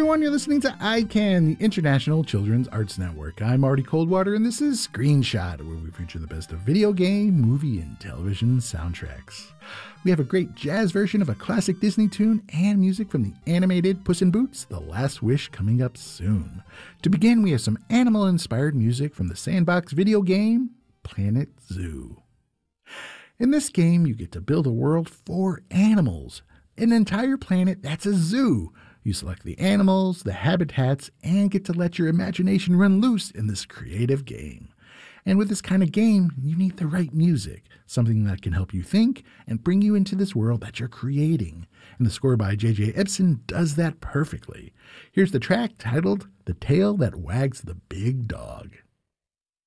everyone. You're listening to ICANN, the International Children's Arts Network. I'm Marty Coldwater, and this is Screenshot, where we feature the best of video game, movie, and television soundtracks. We have a great jazz version of a classic Disney tune and music from the animated Puss in Boots: The Last Wish coming up soon. To begin, we have some animal-inspired music from the sandbox video game, Planet Zoo. In this game, you get to build a world for animals. An entire planet that's a zoo. You select the animals, the habitats, and get to let your imagination run loose in this creative game. And with this kind of game, you need the right music, something that can help you think and bring you into this world that you're creating. And the score by J.J. Ebsen does that perfectly. Here's the track titled The Tail That Wags the Big Dog.